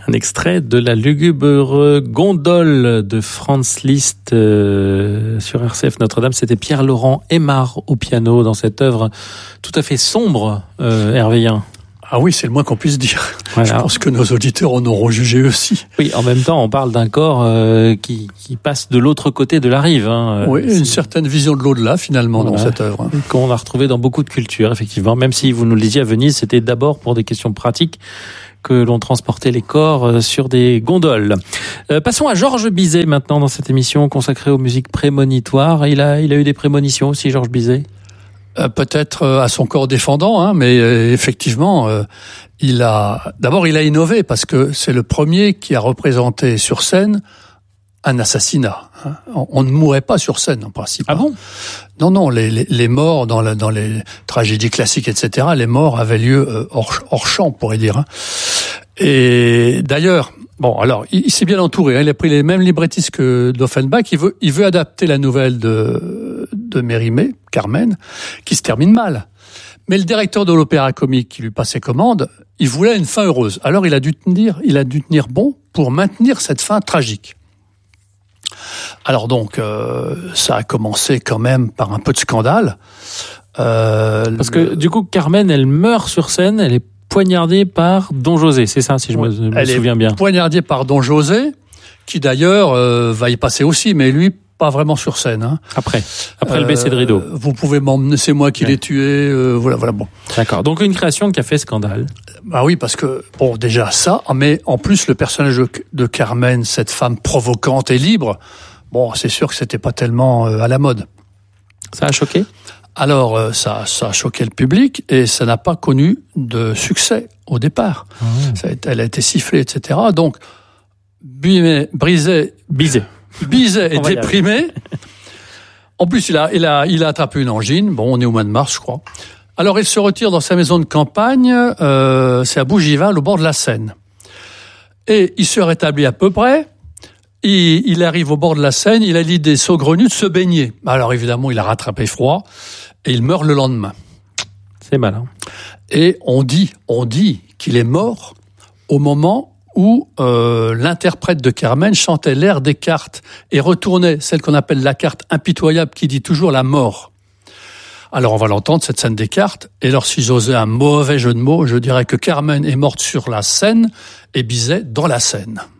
Un extrait de la lugubre gondole de Franz Liszt sur RCF Notre-Dame. C'était Pierre-Laurent Aimard au piano dans cette œuvre tout à fait sombre, Hervéien. Ah oui, c'est le moins qu'on puisse dire. Voilà. Je pense que nos auditeurs en auront jugé aussi. Oui, en même temps, on parle d'un corps qui passe de l'autre côté de la rive. Oui, une certaine vision de l'au-delà, finalement, dans cette œuvre. Qu'on a retrouvé dans beaucoup de cultures, effectivement. Même si, vous nous le disiez, à Venise, c'était d'abord pour des questions pratiques que l'on transportait les corps sur des gondoles. Passons à Georges Bizet maintenant dans cette émission consacrée aux musiques prémonitoires. Il a eu des prémonitions aussi, Georges Bizet. Peut-être à son corps défendant, mais effectivement, il a innové parce que c'est le premier qui a représenté sur scène un assassinat. On ne mourait pas sur scène en principe. Ah bon ? Non, les morts dans les tragédies classiques, etc. Les morts avaient lieu hors champ, on pourrait dire. Et d'ailleurs, bon, alors il s'est bien entouré. Il a pris les mêmes librettistes que d'Offenbach. Il veut adapter la nouvelle de Mérimée, Carmen, qui se termine mal. Mais le directeur de l'Opéra Comique qui lui passait commande, il voulait une fin heureuse. Alors il a dû tenir bon pour maintenir cette fin tragique. Alors donc, ça a commencé quand même par un peu de scandale. Parce que du coup, Carmen, elle meurt sur scène, elle est poignardée par Don José, c'est ça, si je me souviens bien. Elle est poignardée par Don José, qui d'ailleurs va y passer aussi, mais lui, pas vraiment sur scène. Après le baisser de rideau. Vous pouvez m'emmener, c'est moi qui l'ai tué, voilà, bon. D'accord, donc une création qui a fait scandale. Bah oui, parce que, bon, déjà ça, mais en plus le personnage de Carmen, cette femme provocante et libre, bon, c'est sûr que c'était pas tellement à la mode. Ça a choqué ? Alors, ça a choqué le public et ça n'a pas connu de succès au départ. Elle a été sifflée, etc. Donc, Bizet est déprimé. En plus, il a attrapé une angine. Bon, on est au mois de mars, je crois. Alors, il se retire dans sa maison de campagne. C'est à Bougival, au bord de la Seine. Et il se rétablit à peu près. Il arrive au bord de la Seine. Il a l'idée saugrenue de se baigner. Alors, évidemment, il a rattrapé froid. Et il meurt le lendemain. C'est malin. Et on dit qu'il est mort au moment où l'interprète de Carmen chantait l'air des cartes et retournait celle qu'on appelle la carte impitoyable qui dit toujours la mort. Alors on va l'entendre, cette scène des cartes, et alors si j'osais un mauvais jeu de mots, je dirais que Carmen est morte sur la scène et Bizet dans la Seine.